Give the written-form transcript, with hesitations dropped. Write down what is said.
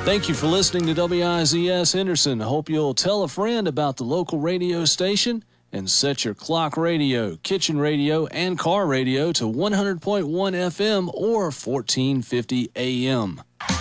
Thank you for listening to WIZS Henderson. I hope you'll tell a friend about the local radio station and set your clock radio, kitchen radio, and car radio to 100.1 FM or 1450 AM.